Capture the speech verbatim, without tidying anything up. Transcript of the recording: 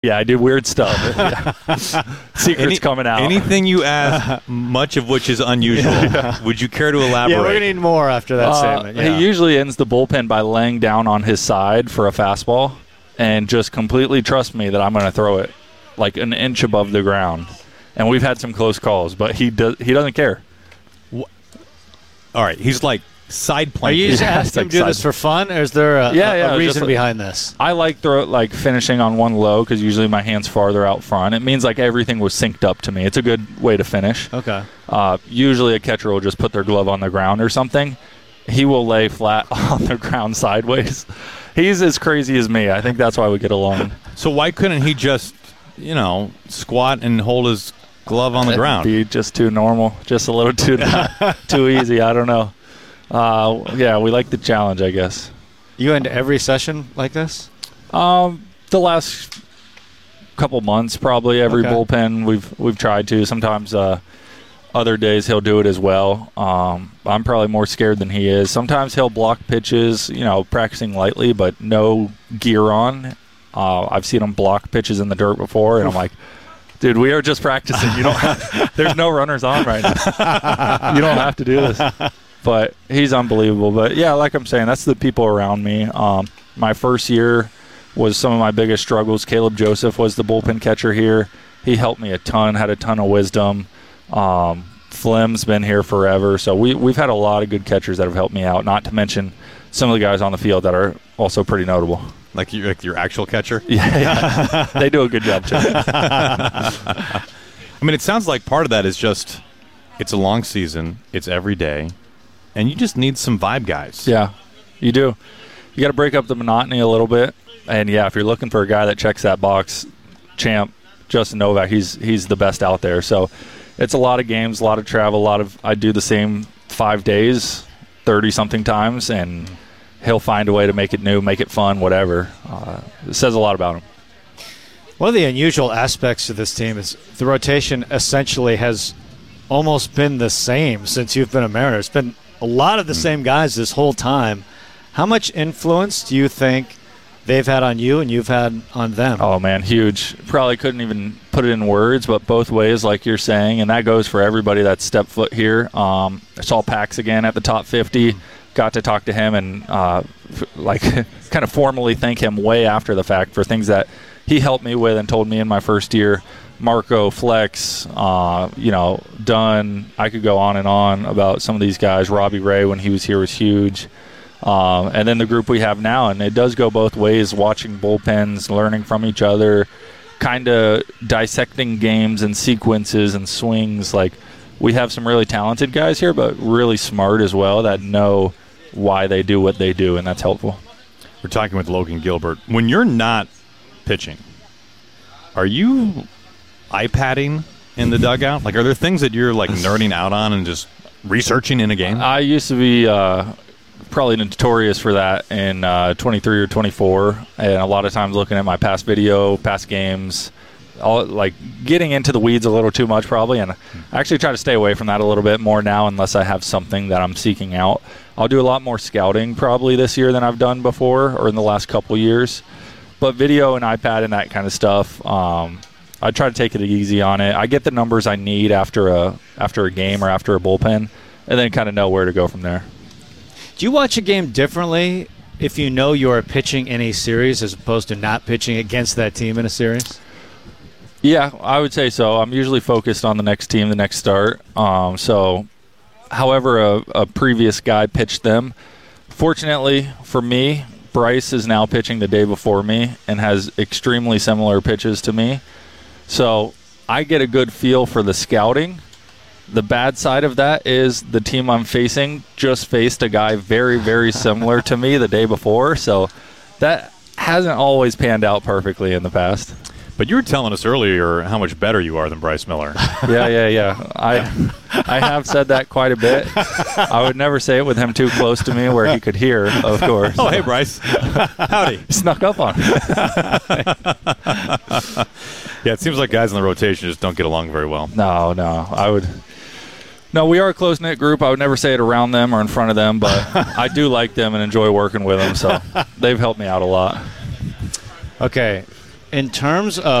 Yeah, I do weird stuff. Yeah. Secrets Any, coming out. Anything you ask, much of which is unusual. Yeah. Would you care to elaborate? Yeah, we're going to need more after that uh, statement. Yeah. He usually ends the bullpen by laying down on his side for a fastball and just completely trust me that I'm going to throw it like an inch above the ground. And we've had some close calls, but he does. He doesn't care. All right, he's like side Are you planking. just Yeah, asking it's him like to do side- this for fun, or is there a, Yeah, a- yeah, a just reason like- behind this? I like throw like finishing on one low because usually my hand's farther out front. It means like everything was synced up to me. It's a good way to finish. Okay. Uh, usually a catcher will just put their glove on the ground or something. He will lay flat on the ground sideways. He's as crazy as me. I think that's why we get along. So why couldn't he just, you know, squat and hold his glove on the ground? Be just too normal, just a little too too easy. I don't know. Uh, yeah, we like the challenge, I guess. You end every session like this? Um, the last couple months, probably every Okay. bullpen we've we've tried to. Sometimes uh, other days he'll do it as well. Um, I'm probably more scared than he is. Sometimes he'll block pitches, you know, practicing lightly, but no gear on. Uh, I've seen him block pitches in the dirt before, and I'm like, dude, we are just practicing. You don't. Have, there's no runners on right now. You don't have to do this. But he's unbelievable. But, yeah, like I'm saying, that's the people around me. Um, my first year was some of my biggest struggles. Caleb Joseph was the bullpen catcher here. He helped me a ton, had a ton of wisdom. Um, Flem's been here forever. So we, we've had a lot of good catchers that have helped me out, not to mention some of the guys on the field that are also pretty notable. Like your, like your actual catcher? Yeah, yeah. They do a good job, too. I mean, it sounds like part of that is just it's a long season, it's every day, and you just need some vibe guys. Yeah, you do. You got to break up the monotony a little bit. And, yeah, if you're looking for a guy that checks that box, Champ, Justin Novak, he's he's the best out there. So it's a lot of games, a lot of travel, a lot of – I do the same five days, thirty-something times, and he'll find a way to make it new, make it fun, whatever. Uh, it says a lot about him. One of the unusual aspects of this team is the rotation essentially has almost been the same since you've been a Mariner. It's been a lot of the mm. same guys this whole time. How much influence do you think they've had on you and you've had on them? Oh, man, huge. Probably couldn't even put it in words, but both ways, like you're saying, and that goes for everybody that's stepped foot here. Um, I saw Pax again at the top fifty. Got to talk to him and, uh, f- like, kind of formally thank him way after the fact for things that he helped me with and told me in my first year. Marco, Flex, uh, you know, Dunn. I could go on and on about some of these guys. Robbie Ray, when he was here, was huge. Um, and then the group we have now, and it does go both ways, watching bullpens, learning from each other, kind of dissecting games and sequences and swings. Like, we have some really talented guys here, but really smart as well that know why they do what they do, and that's helpful. We're talking with Logan Gilbert. When you're not pitching, are you iPadding in the dugout? Like, are there things that you're, like, nerding out on and just researching in a game? I used to be uh, probably notorious for that in uh, twenty-three or twenty-four, and a lot of times looking at my past video, past games, all, like getting into the weeds a little too much probably, and I actually try to stay away from that a little bit more now unless I have something that I'm seeking out. I'll do a lot more scouting probably this year than I've done before or in the last couple years. But video and iPad and that kind of stuff, um, I try to take it easy on it. I get the numbers I need after a after a game or after a bullpen, and then kind of know where to go from there. Do you watch a game differently if you know you are pitching in a series as opposed to not pitching against that team in a series? Yeah, I would say so. I'm usually focused on the next team, the next start. Um, so, however a, a previous guy pitched them, fortunately for me, Bryce is now pitching the day before me and has extremely similar pitches to me. So, I get a good feel for the scouting. The bad side of that is the team I'm facing just faced a guy very, very similar to me the day before. So, that hasn't always panned out perfectly in the past. But you were telling us earlier how much better you are than Bryce Miller. Yeah, yeah, yeah. I I have said that quite a bit. I would never say it with him too close to me where he could hear, of course. Oh, hey, Bryce. Howdy. Snuck up on me. Yeah, it seems like guys in the rotation just don't get along very well. No, no. I would – no, we are a close-knit group. I would never say it around them or in front of them, but I do like them and enjoy working with them, so they've helped me out a lot. Okay. in terms of